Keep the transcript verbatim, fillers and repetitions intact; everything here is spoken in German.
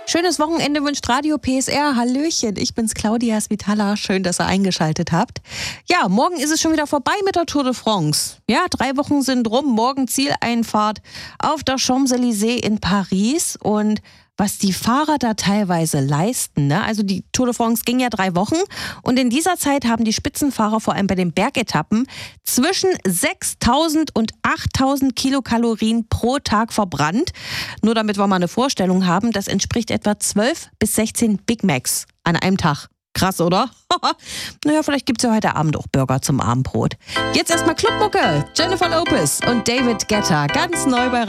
Schönes Wochenende wünscht Radio P S R. Hallöchen, ich bin's Claudia Svitala. Schön, dass ihr eingeschaltet habt. Ja, morgen ist es schon wieder vorbei mit der Tour de France. Ja, drei Wochen sind rum. Morgen Zieleinfahrt auf der Champs-Élysées in Paris. Und was die Fahrer da teilweise leisten, ne? Also die Tour de France ging ja drei Wochen. Und in dieser Zeit haben die Spitzenfahrer vor allem bei den Bergetappen zwischen sechstausend und achttausend Kilokalorien pro Tag verbrannt. Nur damit wir mal eine Vorstellung haben, das entspricht etwa zwölf bis sechzehn Big Macs an einem Tag. Krass, oder? Naja, vielleicht gibt's ja heute Abend auch Burger zum Abendbrot. Jetzt erstmal Clubmucke. Jennifer Lopez und David Guetta. Ganz neu bei